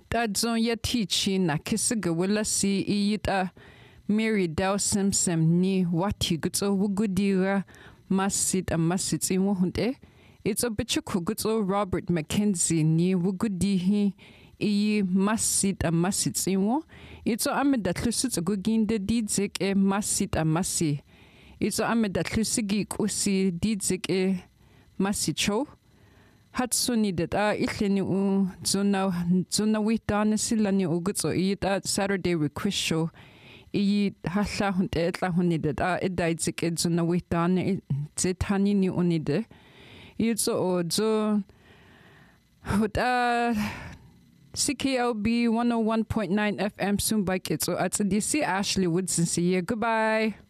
Tadzon ya teaching na kisiga wala si iyita Mary Dow Simpson ni wati gutso wugudira masit a masit in wahunte. It's a bichuku gutso Robert Mackenzie ni wugudihi iyi masit a masit in wo. It's a amedatlusit a guginde didzik e masit a masi. It's a amedatlusigi kusi didzik e masicho. Hatsuni that itleni u zona witana silani ugutso iyita Saturday request show. I halla hunte etla huni that edaitzik e zona witana zetani ni unide. It's o zo hut CKLB 101.9 FM soon bike it's at DC Ashley Woodson. See you. Goodbye.